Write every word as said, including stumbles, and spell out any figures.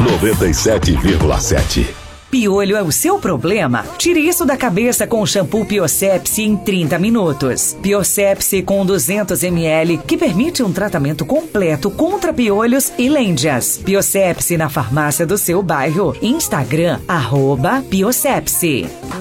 noventa e sete vírgula sete. Piolho é o seu problema? Tire isso da cabeça com o shampoo Biossepsi em trinta minutos. Biossepsi com duzentos mililitros, que permite um tratamento completo contra piolhos e lêndias. Biossepsi na farmácia do seu bairro. Instagram, arroba Biossepsi.